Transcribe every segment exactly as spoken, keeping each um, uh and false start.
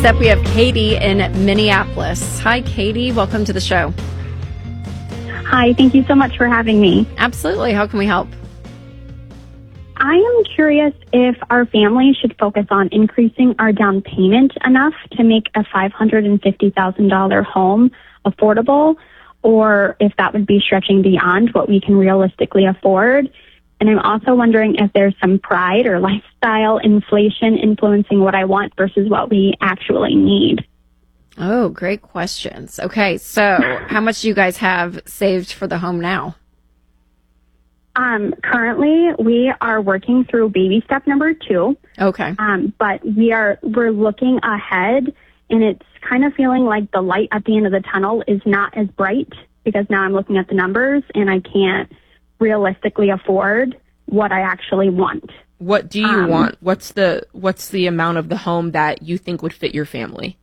Next up, we have Katie in Minneapolis. Hi, Katie. Welcome to the show. Hi. Thank you so much for having me. Absolutely. How can we help? I am curious if our family should focus on increasing our down payment enough to make a five hundred fifty thousand dollars home affordable, or if that would be stretching beyond what we can realistically afford. And I'm also wondering if there's some pride or lifestyle inflation influencing what I want versus what we actually need. Oh, great questions. Okay, so how much do you guys have saved for the home now? Um, currently, we are working through baby step number two. Okay. Um, but we are we're looking ahead, and it's kind of feeling like the light at the end of the tunnel is not as bright because now I'm looking at the numbers and I can't realistically afford what I actually want. What do you Um, want? What's the what's the amount of the home that you think would fit your family?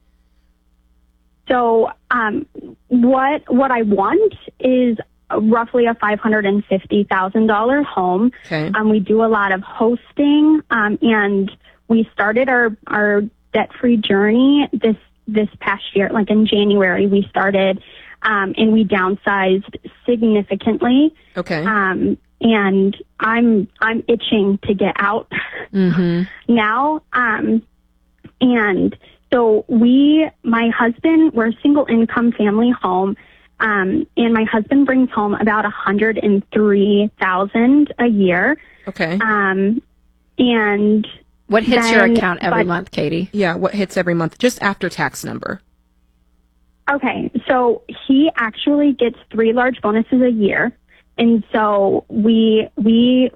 So um, what what I want is roughly a five hundred fifty thousand dollars home. Okay. Um, we do a lot of hosting, um, and we started our, our debt-free journey this this past year. Like in January, we started, um, and we downsized significantly. Okay. Um, and I'm I'm itching to get out Mm-hmm. now. Um, and so we, my husband, we're a single income family home. Um, and my husband brings home about one hundred three thousand dollars a year. Okay. Um, and What hits your then- account every but- month, Katie? Yeah, what hits every month? Just after tax number. Okay, so he actually gets three large bonuses a year, and so we we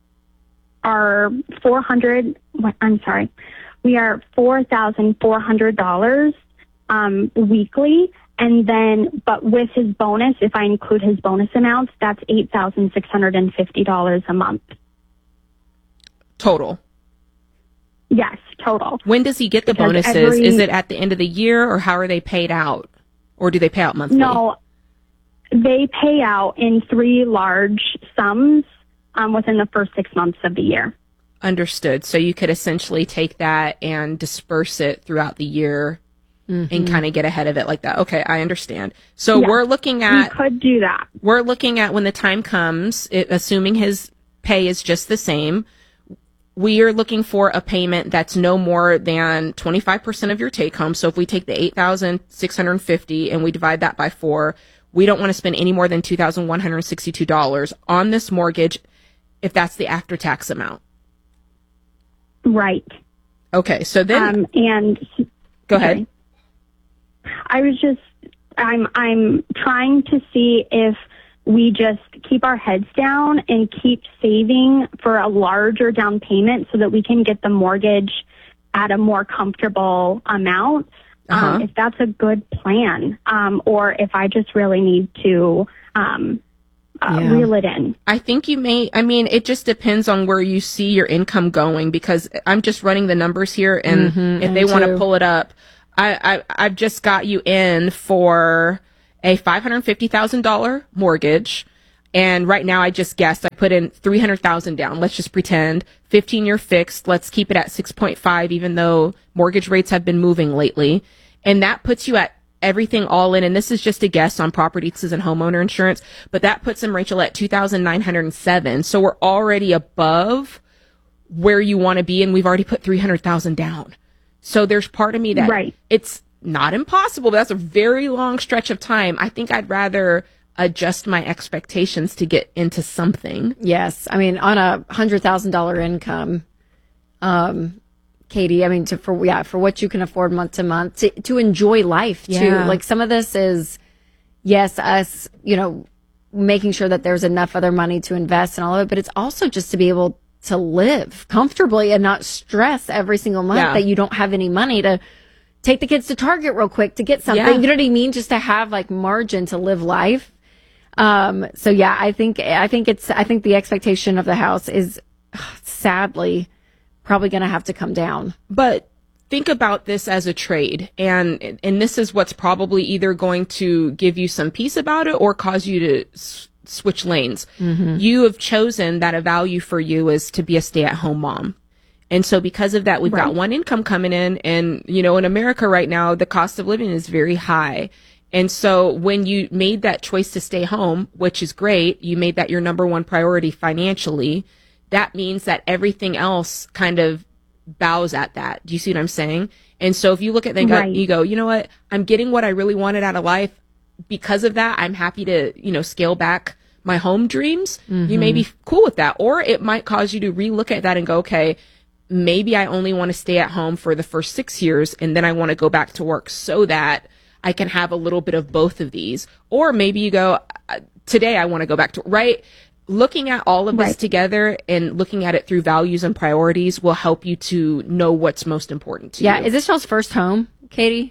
are four hundred. I'm sorry, we are four thousand four hundred dollars um, weekly, and then but with his bonus, if I include his bonus amounts, that's eight thousand six hundred and fifty dollars a month. Total. Yes, total. When does he get the Because bonuses? every- Is it at the end of the year, or how are they paid out? Or do they pay out monthly? No, they pay out in three large sums um, within the first six months of the year. Understood. So you could essentially take that and disperse it throughout the year and kind of get ahead of it like that. Okay, I understand. So Yeah. we're looking We at could do that. we're looking at when the time comes, it, assuming his pay is just the same, we are looking for a payment that's no more than twenty-five percent of your take home. So if we take the eight thousand six hundred fifty and we divide that by four, we don't want to spend any more than two thousand one hundred sixty-two dollars on this mortgage if that's the after tax amount. Right. Okay, so then Um, and go ahead. I was just, I'm, I'm trying to see if we just keep our heads down and keep saving for a larger down payment so that we can get the mortgage at a more comfortable amount. Uh-huh. Um, if that's a good plan, um, or if I just really need to um, uh, Yeah. reel it in. I think you may, I mean, it just depends on where you see your income going because I'm just running the numbers here and Mhm, if me they want to too. pull it up, I, I, I've just got you in for a five hundred fifty thousand dollars mortgage. And right now I just guessed, I put in three hundred thousand down. Let's just pretend fifteen year fixed. Let's keep it at six point five, even though mortgage rates have been moving lately. And that puts you at everything all in. And this is just a guess on properties and homeowner insurance, but that puts them, Rachel, at two thousand nine hundred seven. So we're already above where you want to be. And we've already put three hundred thousand down. So there's part of me that Right. it's not impossible, but that's a very long stretch of time. I think I'd rather adjust my expectations to get into something. Yes. I mean, on a hundred thousand dollar income, um, Katie, I mean, to, for, yeah, for what you can afford month to month to, to enjoy life too. Yeah. Like some of this is, yes, us, you know, making sure that there's enough other money to invest and all of it, but it's also just to be able to live comfortably and not stress every single month Yeah. that you don't have any money to take the kids to Target real quick to get something. Yeah. You know what I mean? Just to have like margin to live life. Um, so yeah, I think, I think it's, I think the expectation of the house is ugh, sadly probably going to have to come down. But think about this as a trade. And, and this is what's probably either going to give you some peace about it or cause you to s- switch lanes. You have chosen that a value for you is to be a stay at home mom. And so because of that, we've Right. got one income coming in. And, you know, in America right now, the cost of living is very high. And so when you made that choice to stay home, which is great, you made that your number one priority financially, that means that everything else kind of bows at that. Do you see what I'm saying? And so if you look at that, Right. you go, you know what? I'm getting what I really wanted out of life. Because of that, I'm happy to, you know, scale back my home dreams. Mm-hmm. You may be cool with that. Or it might cause you to relook at that and go, okay, maybe I only want to stay at home for the first six years and then I want to go back to work so that I can have a little bit of both of these. Or maybe you go, today I want to go back to, right? Looking at all of this Right. together and looking at it through values and priorities will help you to know what's most important to Yeah. you. Is this y'all's first home, Katie?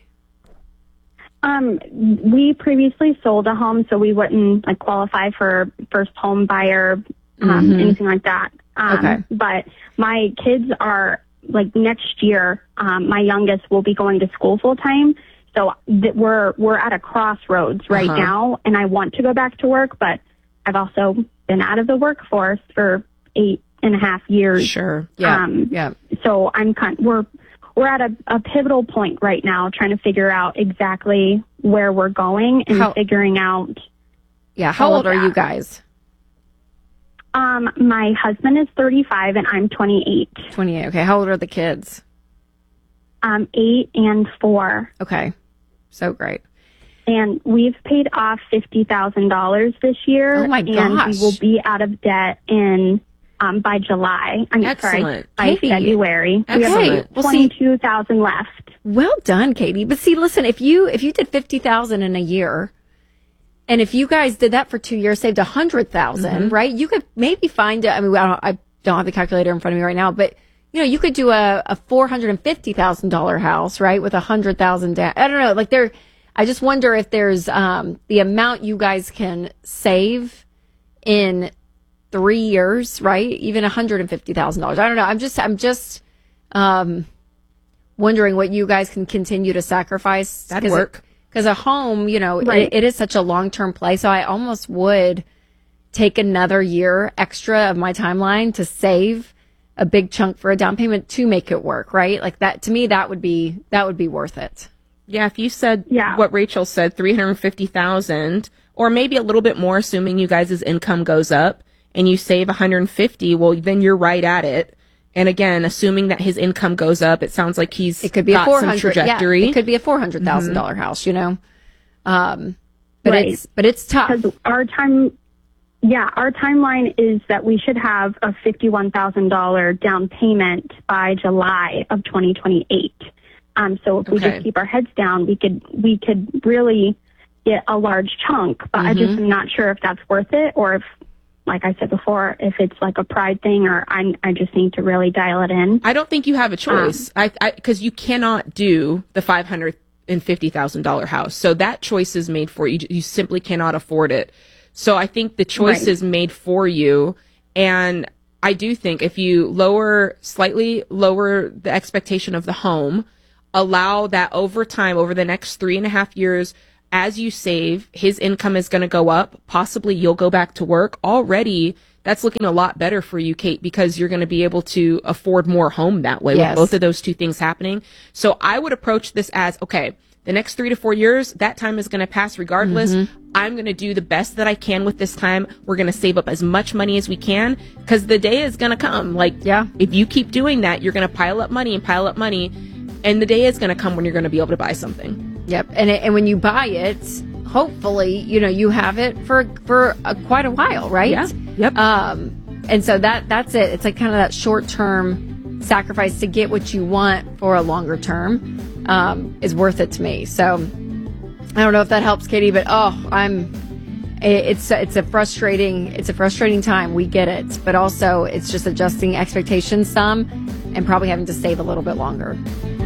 Um, we previously sold a home, so we wouldn't like qualify for first home buyer, um, Mhm. anything like that. Um, Okay. But my kids are like next year. Um, my youngest will be going to school full time, so th- we're we're at a crossroads right Uh-huh. now. And I want to go back to work, but I've also been out of the workforce for eight and a half years. Sure. Yeah. Um, yeah. So I'm kind we're we're at a, a pivotal point right now, trying to figure out exactly where we're going and How- figuring out. Yeah. How all old of are you that. guys? Um, my husband is thirty-five and I'm twenty-eight. twenty-eight. Okay. How old are the kids? Um, eight and four, Okay. So great. and we've paid off fifty thousand dollars this year. Oh, my And gosh. we will be out of debt in um by July. I mean, sorry, Excellent. by Katie. February. We have Excellent. Well, see- twenty-two thousand left. Well done, Katie. But see, listen, if you if you did fifty thousand in a year, and if you guys did that for two years, saved a hundred thousand, right? You could maybe find it. I mean, I don't, I don't have the calculator in front of me right now, but you know, you could do a, a four hundred and fifty thousand dollar house, right, with a hundred thousand down. I don't know, like there. I just wonder if there's um the amount you guys can save in three years, right? Even a hundred and fifty thousand dollars. I don't know. I'm just I'm just um wondering what you guys can continue to sacrifice. That'd work. Because a home, you know, Right. it, it is such a long term play. So I almost would take another year extra of my timeline to save a big chunk for a down payment to make it work, right? Like that to me, that would be that would be worth it. Yeah, if you said Yeah. what Rachel said, three hundred fifty thousand or maybe a little bit more, assuming you guys' income goes up and you save one hundred fifty, well, then you're right at it. And again, assuming that his income goes up, it sounds like he's It could be got a four some hundred. trajectory. Yeah, it could be a four hundred thousand dollar house, you know. Um, but Right. it's but it's tough. Because our time, yeah, our timeline is that we should have a fifty-one thousand dollars down payment by July of twenty twenty-eight. Um, so if we Okay. just keep our heads down, we could we could really get a large chunk. But I just am not sure if that's worth it, or if, like I said before, if it's like a pride thing, or I I just need to really dial it in. I don't think you have a choice. I because you cannot do the five hundred and fifty thousand dollar house. So that choice is made for you. You simply cannot afford it. So I think the choice Right. is made for you. And I do think if you lower slightly lower the expectation of the home, allow that over time, over the next three and a half years, as you save, his income is going to go up. Possibly you'll go back to work. Already, that's looking a lot better for you, Kate, because you're going to be able to afford more home that way Yes. with both of those two things happening. So I would approach this as, okay, the next three to four years, that time is going to pass regardless. I'm going to do the best that I can with this time. We're going to save up as much money as we can because the day is going to come. Like, Yeah. if you keep doing that, you're going to pile up money and pile up money. And the day is going to come when you're going to be able to buy something. Yep. And it, and when you buy it, hopefully, you know, you have it for for a, quite a while, right? Yeah. Yep. Um, and so that that's it. It's like kind of that short term sacrifice to get what you want for a longer term um, is worth it to me. So I don't know if that helps, Katie, but oh, I'm. it- It's it's a frustrating it's a frustrating time. We get it, but also it's just adjusting expectations some, and probably having to save a little bit longer.